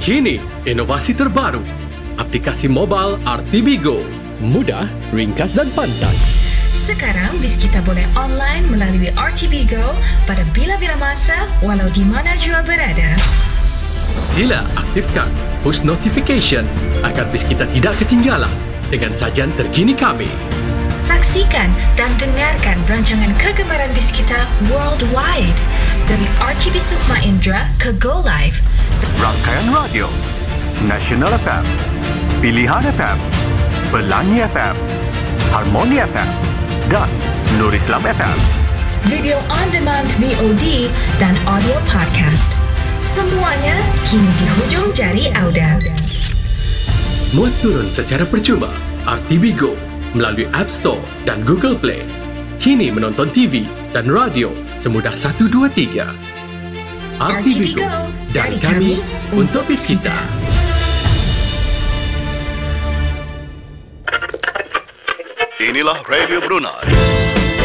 Kini, inovasi terbaru. Aplikasi mobile RTB Go. Mudah, ringkas dan pantas. Sekarang Biskita boleh online melalui RTB Go pada bila-bila masa walau di mana jua berada. Sila aktifkan push notification agar Biskita tidak ketinggalan dengan sajian terkini kami. Saksikan dan dengarkan rancangan kegemaran Biskita worldwide dari RTB Sukma Indra ke Go Live. Rangkaian radio National FM, Pilihan FM, Pelangi FM, Harmoni FM dan Nur Islam FM. Video on demand VOD dan audio podcast. Semuanya kini di hujung jari anda. Muat turun secara percuma RTB Go melalui App Store dan Google Play. Kini menonton TV dan radio semudah 1, 2, 3. RTB Go dan kami untuk Biskita. Inilah Radio Brunei.